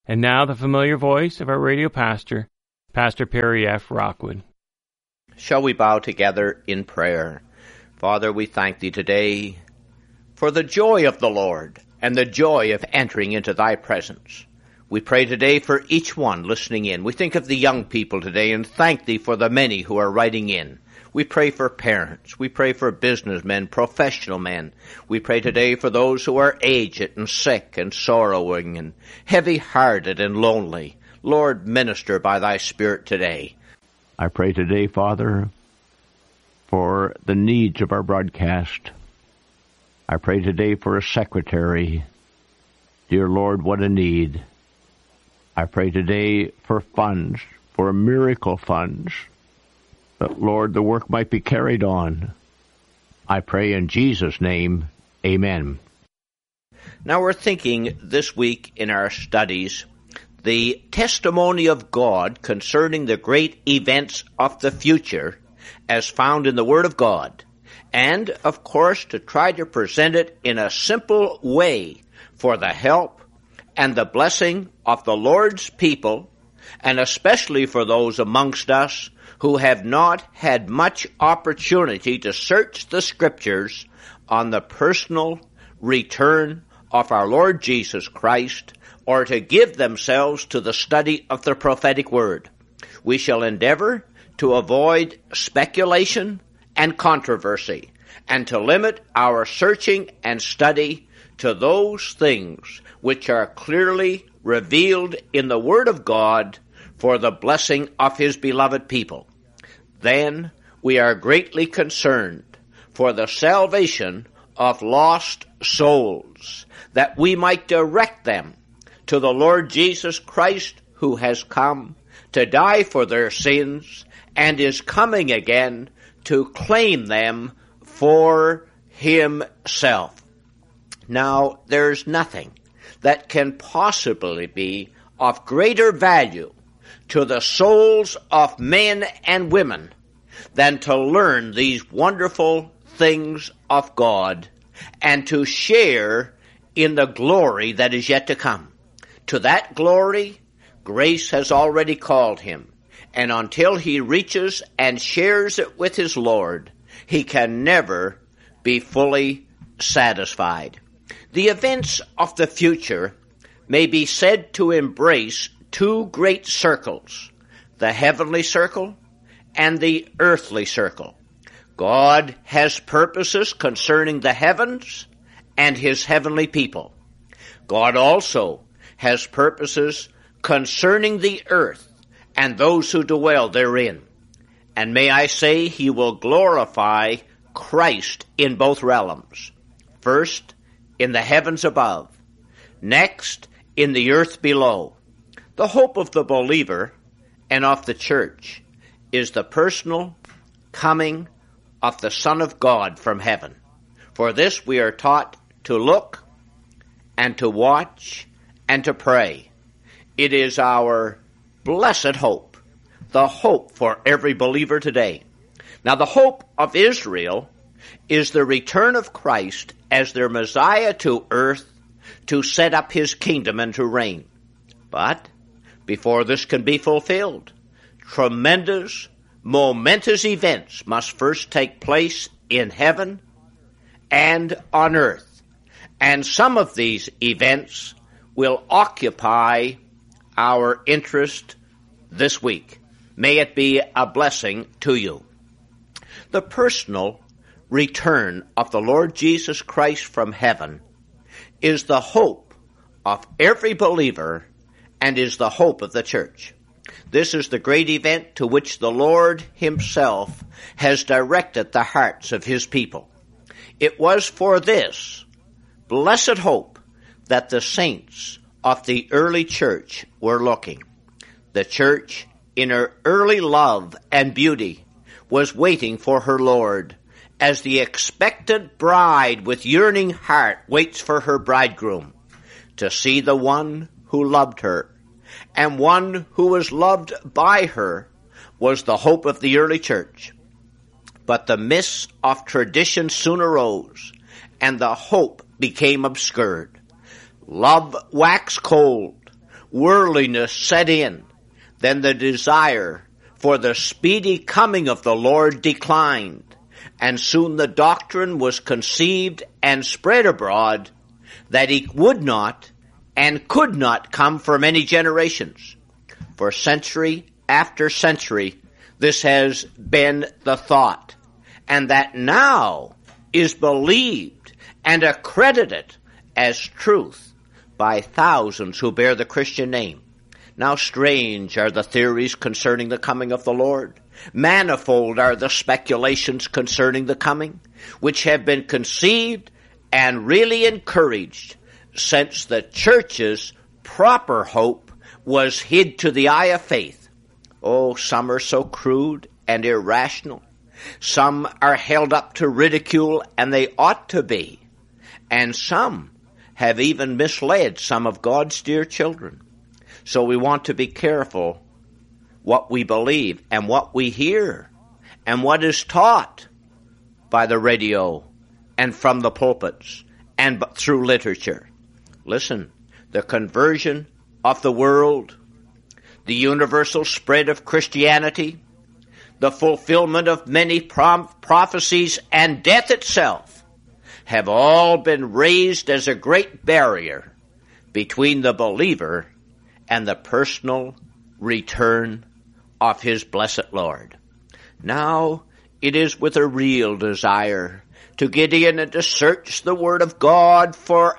And now the familiar voice of our radio pastor, Pastor Perry F. Rockwood. Shall we bow together in prayer? Father, we thank Thee today for the joy of the Lord and the joy of entering into Thy presence. We pray today for each one listening in. We think of the young people today and thank Thee for the many who are writing in. We pray for parents. We pray for businessmen, professional men. We pray today for those who are aged and sick and sorrowing and heavy-hearted and lonely. Lord, minister by Thy Spirit today. I pray today, Father, for the needs of our broadcast. I pray today for a secretary. Dear Lord, what a need. I pray today for funds, for miracle funds, that, Lord, the work might be carried on. I pray in Jesus' name, amen. Now we're thinking this week in our studies, the testimony of God concerning the great events of the future as found in the Word of God, and, of course, to try to present it in a simple way for the help and the blessing of the Lord's people, and especially for those amongst us who have not had much opportunity to search the Scriptures on the personal return of our Lord Jesus Christ, or to give themselves to the study of the prophetic word. We shall endeavor to avoid speculation and controversy, and to limit our searching and study to those things which are clearly revealed in the Word of God for the blessing of His beloved people. Then we are greatly concerned for the salvation of lost souls, that we might direct them to the Lord Jesus Christ, who has come to die for their sins and is coming again to claim them for Himself. Now, there's nothing that can possibly be of greater value to the souls of men and women than to learn these wonderful things of God and to share in the glory that is yet to come. To that glory, grace has already called him, and until he reaches and shares it with his Lord, he can never be fully satisfied. The events of the future may be said to embrace two great circles, the heavenly circle and the earthly circle. God has purposes concerning the heavens and His heavenly people. God also has purposes concerning the earth and those who dwell therein. And may I say, He will glorify Christ in both realms. First, in the heavens above. Next, in the earth below. The hope of the believer and of the church is the personal coming of the Son of God from heaven. For this we are taught to look and to watch and to pray. It is our blessed hope, the hope for every believer today. Now, the hope of Israel is the return of Christ as their Messiah to earth to set up His kingdom and to reign. But before this can be fulfilled, tremendous, momentous events must first take place in heaven and on earth. And some of these events will occupy our interest this week. May it be a blessing to you. The personal return of the Lord Jesus Christ from heaven is the hope of every believer and is the hope of the church. This is the great event to which the Lord Himself has directed the hearts of His people. It was for this blessed hope that the saints of the early church were looking. The church, in her early love and beauty, was waiting for her Lord, as the expectant bride with yearning heart waits for her bridegroom, to see the one who loved her, and one who was loved by her was the hope of the early church. But the mists of tradition soon arose, and the hope became obscured. Love waxed cold worldliness set in, then the desire for the speedy coming of the Lord declined, and soon the doctrine was conceived and spread abroad that he would not and could not come for many generations. For century after century, this has been the thought, and that now is believed and accredited as truth by thousands who bear the Christian name. Now strange are the theories concerning the coming of the Lord. Manifold are the speculations concerning the coming, which have been conceived and really encouraged since the church's proper hope was hid to the eye of faith. Oh, some are so crude and irrational. Some are held up to ridicule, and they ought to be. And some have even misled some of God's dear children. So we want to be careful what we believe and what we hear and what is taught by the radio and from the pulpits and through literature. Listen, the conversion of the world, the universal spread of Christianity, the fulfillment of many prophecies, and death itself have all been raised as a great barrier between the believer and the personal return of his blessed Lord. Now it is with a real desire to get in and to search the Word of God for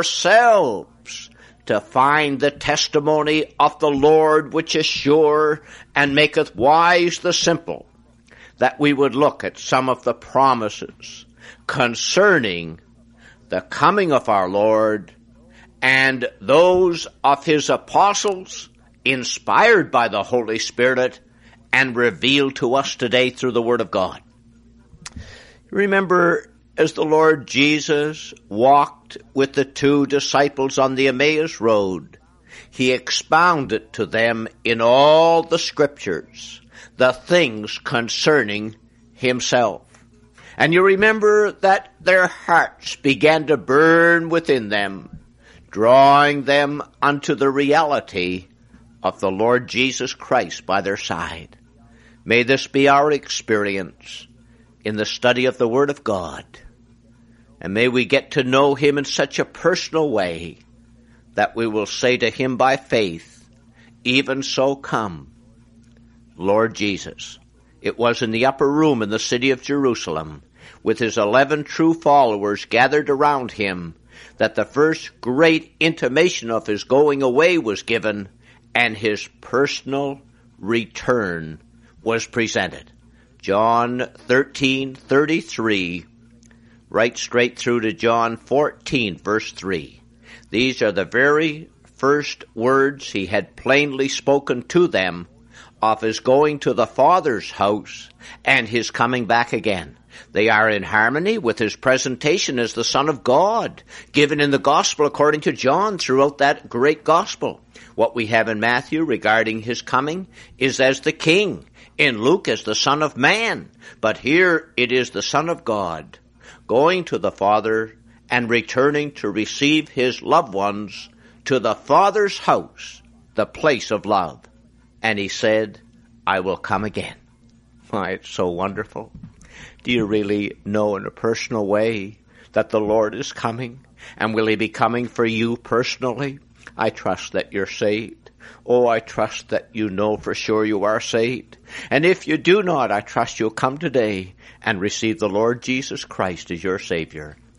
ourselves, to find the testimony of the Lord which is sure and maketh wise the simple, that we would look at some of the promises concerning the coming of our Lord and those of his apostles, inspired by the Holy Spirit and revealed to us today through the Word of God. Remember, as the Lord Jesus walked with the two disciples on the Emmaus Road, he expounded to them in all the Scriptures the things concerning himself. And you remember that their hearts began to burn within them, drawing them unto the reality of the Lord Jesus Christ by their side. May this be our experience in the study of the Word of God. And may we get to know him in such a personal way that we will say to him by faith, even so come, Lord Jesus. It was in the upper room in the city of Jerusalem, with his 11 true followers gathered around him, that the first great intimation of his going away was given, and his personal return was presented. John 13:33, right straight through to John 14, verse 3. These are the very first words he had plainly spoken to them of his going to the Father's house and his coming back again. They are in harmony with his presentation as the Son of God, given in the Gospel according to John throughout that great Gospel. What we have in Matthew regarding his coming is as the King, in Luke as the Son of Man, but here it is the Son of God, going to the Father and returning to receive his loved ones to the Father's house, the place of love. And he said, I will come again. Why, it's so wonderful. Do you really know in a personal way that the Lord is coming? And will he be coming for you personally? I trust that you're saved. Oh, I trust that you know for sure you are saved. And if you do not, I trust you'll come today and receive the Lord Jesus Christ as your Savior.